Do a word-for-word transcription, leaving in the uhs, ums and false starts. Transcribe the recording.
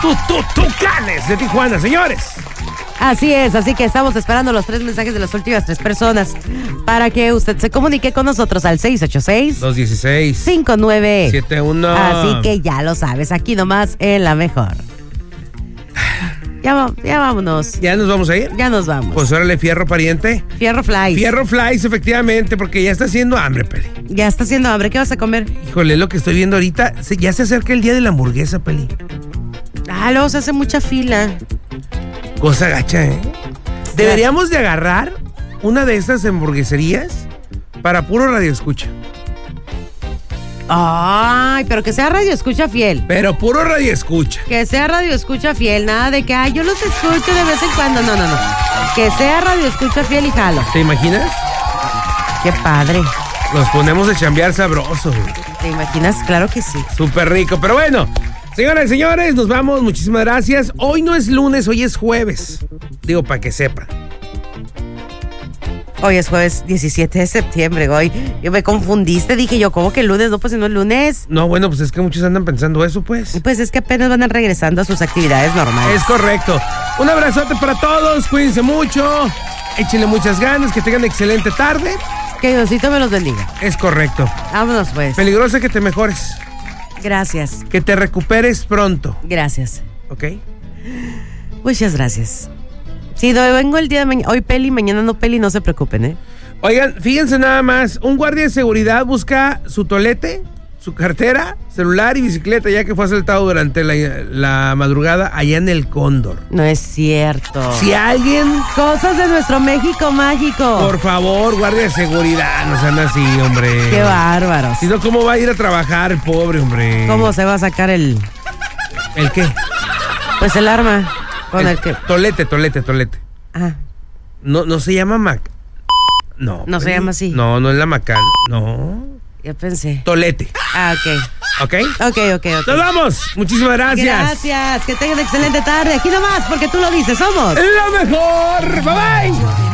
tu, tu, Tucanes de Tijuana, señores. Así es, así que estamos esperando los tres mensajes de las últimas tres personas para que usted se comunique con nosotros al seis ocho seis, dos uno seis, cinco nueve siete uno. Así que ya lo sabes, aquí nomás en La Mejor. Ya, ya vámonos. ¿Ya nos vamos a ir? Ya nos vamos. Pues órale, fierro pariente. Fierro Flies. Fierro Flies, efectivamente, porque ya está haciendo hambre, Peli. Ya está haciendo hambre, ¿qué vas a comer? Híjole, lo que estoy viendo ahorita, se, ya se acerca el día de la hamburguesa, Peli. Ah, luego se hace mucha fila. Cosa gacha, ¿eh? Deberíamos de agarrar una de estas hamburgueserías para puro radioescucha. Ay, pero que sea radio escucha fiel. Pero puro radioescucha. Que sea radio escucha fiel, nada de que, ay, yo los escucho de vez en cuando. No, no, no. Que sea radio escucha fiel y jalo. ¿Te imaginas? Qué padre. Los ponemos a chambear sabroso, güey. ¿Te imaginas? Claro que sí. Súper rico, pero bueno. Señoras y señores, nos vamos. Muchísimas gracias. Hoy no es lunes, hoy es jueves. Digo, para que sepan. Hoy es jueves diecisiete de septiembre, hoy. Yo me confundiste, dije yo, ¿cómo que el lunes? No, pues si no es lunes. No, bueno, pues es que muchos andan pensando eso, pues. Pues es que apenas van regresando a sus actividades normales. Es correcto. Un abrazote para todos, cuídense mucho. Échenle muchas ganas, que tengan excelente tarde. Que Diosito me los bendiga. Es correcto. Vámonos, pues. Peligrosa que te mejores. Gracias. Que te recuperes pronto. Gracias. ¿Ok? Muchas gracias. Sí, hoy vengo el día de mañana. Hoy peli, mañana no peli, no se preocupen, ¿eh? Oigan, fíjense nada más. Un guardia de seguridad busca su tolete, su cartera, celular y bicicleta, ya que fue asaltado durante la, la madrugada allá en el Cóndor. No es cierto. Si alguien... Cosas de nuestro México mágico. Por favor, guardia de seguridad, no sean así, hombre. Qué bárbaros. Si no, ¿cómo va a ir a trabajar el pobre, hombre? ¿Cómo se va a sacar el... ¿El qué? Pues el arma. Con el, el que... Tolete, tolete, tolete. Ah. No, no se llama Mac... No. No se llama así. No, no es la Macal. No. Ya pensé. Tolete. Ah, ok. ¿Ok? Ok, ok, ok. ¡Nos vamos! Muchísimas gracias. Gracias. Que tengan excelente tarde. Aquí nomás, porque tú lo dices, somos... ¡La mejor! ¡Bye, bye!